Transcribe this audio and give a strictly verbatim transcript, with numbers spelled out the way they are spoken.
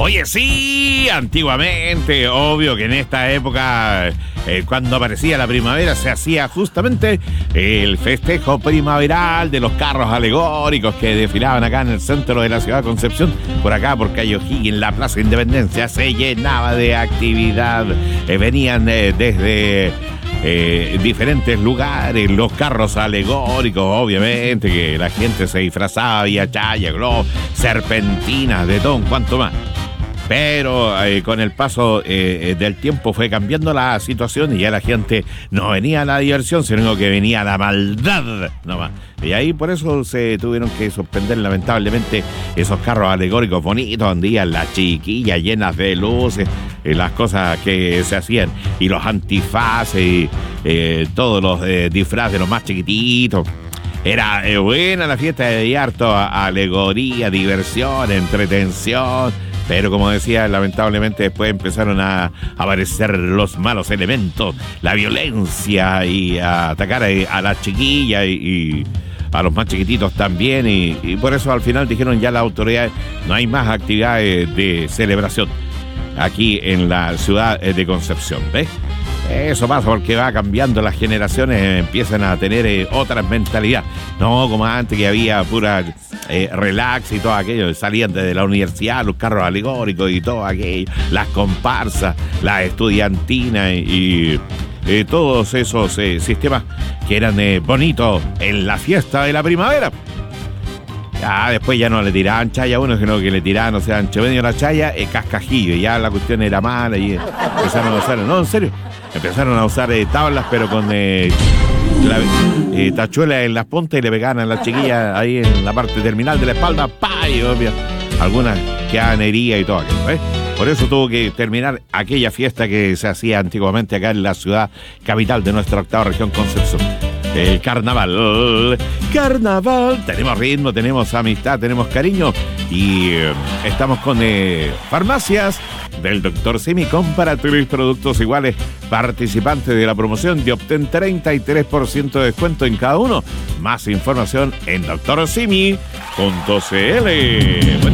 Oye, sí, antiguamente, obvio que en esta época, eh, cuando aparecía la primavera, se hacía justamente el festejo primaveral de los carros alegóricos que desfilaban acá en el centro de la ciudad de Concepción. Por acá, por calle O'Higgins, la Plaza Independencia se llenaba de actividad. Eh, venían eh, desde... Eh, diferentes lugares, los carros alegóricos, obviamente, que la gente se disfrazaba, había chaya, globos, serpentinas, de todo, un cuanto más. Pero eh, con el paso eh, del tiempo fue cambiando la situación y ya la gente no venía a la diversión, sino que venía a la maldad nomás. Y ahí por eso se tuvieron que suspender lamentablemente esos carros alegóricos bonitos, donde iban las chiquillas llenas de luces, eh, las cosas que se hacían, y los antifaces, y eh, todos los eh, disfraces, los más chiquititos. Era eh, buena la fiesta, de harto alegoría, diversión, entretención. Pero como decía, lamentablemente después empezaron a aparecer los malos elementos, la violencia, y a atacar a, a las chiquillas y, y a los más chiquititos también. Y, y por eso al final dijeron ya las autoridades, no hay más actividades de celebración aquí en la ciudad de Concepción, ¿ves? Eso pasa porque va cambiando, las generaciones empiezan a tener eh, otras mentalidades. No como antes, que había pura eh, relax y todo aquello. Salían desde la universidad los carros alegóricos y todo aquello, las comparsas, las estudiantinas y, y eh, todos esos eh, sistemas que eran eh, bonitos en la fiesta de la primavera. Ya después ya no le tiraban chaya a uno, sino que le tiraban, o sea, anchevenio la chaya, eh, cascajillo, y ya la cuestión era mala y empezaron a usar, no, en serio, empezaron a usar eh, tablas, pero con eh, la, eh, tachuelas en las puntas, y le pegaban a las chiquillas ahí en la parte terminal de la espalda, ¡pah! Y obvio, algunas quedaban heridas y todo aquello, ¿eh? Por eso tuvo que terminar aquella fiesta que se hacía antiguamente acá en la ciudad capital de nuestra octava región, Concepción. El carnaval, carnaval, tenemos ritmo, tenemos amistad, tenemos cariño, y eh, estamos con eh, farmacias del doctor Simi, comparativos productos iguales, participantes de la promoción de obtén treinta y tres por ciento de descuento en cada uno. Más información en doctor simi punto c l. Buen